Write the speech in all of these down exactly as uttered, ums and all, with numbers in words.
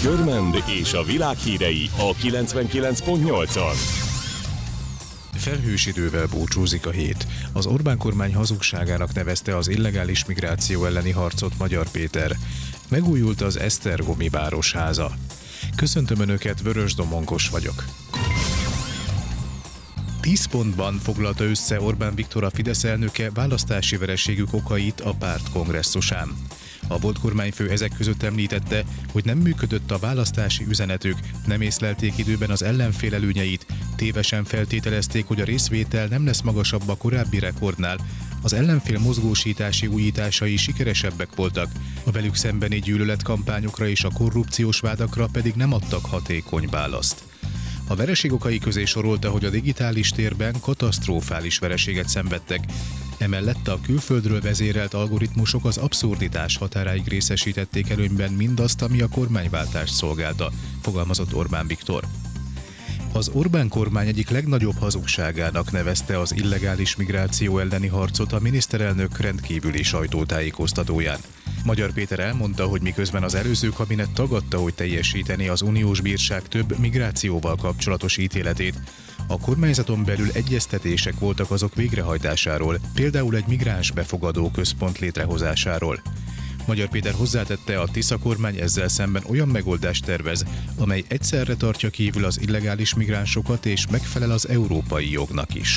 Görmend és a világ hírei a kilencvenkilenc pont nyolcon. Felhős idővel búcsúzik a hét. Az Orbán kormány hazugságának nevezte az illegális migráció elleni harcot Magyar Péter. Megújult az esztergomi városháza. Köszöntöm Önöket, Vörös Domonkos vagyok. Tíz pontban foglalta össze Orbán Viktor, a Fidesz elnöke választási vereségük okait a párt kongresszusán. A volt kormányfő ezek között említette, hogy nem működött a választási üzenetük, nem észlelték időben az ellenfél előnyeit, tévesen feltételezték, hogy a részvétel nem lesz magasabb a korábbi rekordnál, az ellenfél mozgósítási újításai sikeresebbek voltak, a velük szembeni gyűlöletkampányokra és a korrupciós vádakra pedig nem adtak hatékony választ. A vereség okai közé sorolta, hogy a digitális térben katasztrofális vereséget szenvedtek. Emellett a külföldről vezérelt algoritmusok az abszurditás határáig részesítették előnyben mindazt, ami a kormányváltást szolgálta, fogalmazott Orbán Viktor. Az Orbán kormány egyik legnagyobb hazugságának nevezte az illegális migráció elleni harcot a miniszterelnök rendkívüli sajtótájékoztatóján. Magyar Péter elmondta, hogy miközben az előző kabinet tagadta, hogy teljesíteni az uniós bíróság több migrációval kapcsolatos ítéletét, a kormányzaton belül egyeztetések voltak azok végrehajtásáról, például egy migráns befogadó központ létrehozásáról. Magyar Péter hozzátette, a Tisza kormány ezzel szemben olyan megoldást tervez, amely egyszerre tartja kívül az illegális migránsokat és megfelel az európai jognak is.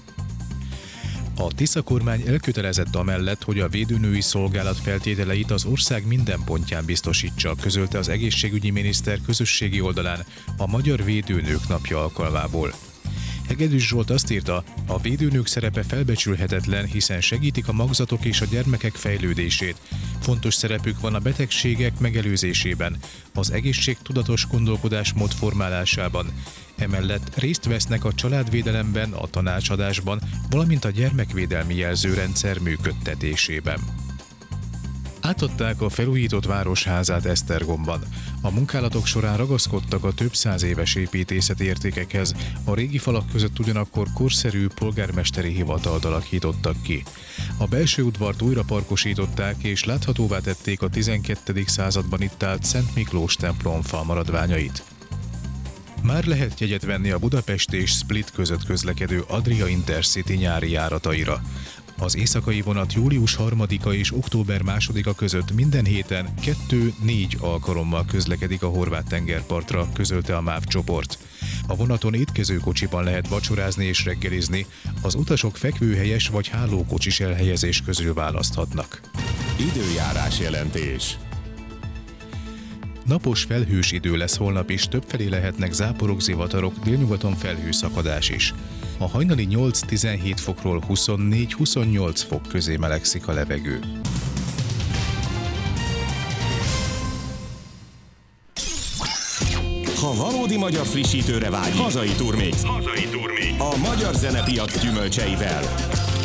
A Tisza kormány elkötelezett amellett, hogy a védőnői szolgálat feltételeit az ország minden pontján biztosítsa, közölte az egészségügyi miniszter közösségi oldalán a Magyar Védőnők Napja alkalmából. Hegedűs Zsolt azt írta, a védőnők szerepe felbecsülhetetlen, hiszen segítik a magzatok és a gyermekek fejlődését. Fontos szerepük van a betegségek megelőzésében, az egészségtudatos gondolkodásmód formálásában. Emellett részt vesznek a családvédelemben, a tanácsadásban, valamint a gyermekvédelmi jelzőrendszer működtetésében. Átadták a felújított városházát Esztergomban. A munkálatok során ragaszkodtak a több száz éves építészeti értékekhez, a régi falak között ugyanakkor korszerű polgármesteri hivatalt alakítottak ki. A belső udvart újra parkosították és láthatóvá tették a tizenkettedik században itt állt Szent Miklós templom falmaradványait. Már lehet jegyet venni a Budapest és Split között közlekedő Adria Intercity nyári járataira. Az éjszakai vonat július harmadika és október másodika között minden héten kettő-négy alkalommal közlekedik a horvát tengerpartra, közölte a MÁV csoport. A vonaton étkező kocsiban lehet vacsorázni és reggelizni, az utasok fekvőhelyes vagy hálókocsis elhelyezés közül választhatnak. Időjárás jelentés. Napos felhős idő lesz holnap is, többfelé lehetnek záporok, zivatarok, délnyugaton felhőszakadás is. A hajnali nyolc-tizenhét fokról huszonnégy-huszonnyolc fok közé melegszik a levegő. Ha valódi magyar frissítőre vágyik, hazai turmix. Hazai turmix. A magyar zenepiac gyümölcseivel.